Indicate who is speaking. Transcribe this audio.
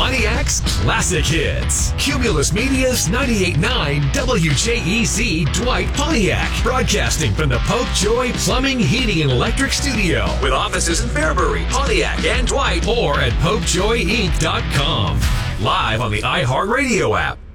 Speaker 1: Pontiac's Classic Hits. Cumulus Media's 98.9 WJEZ Dwight Pontiac. Broadcasting from the Popejoy Plumbing, Heating, and Electric Studio. With offices in Fairbury, Pontiac, and Dwight. Or at PopejoyInc.com. Live on the iHeartRadio app.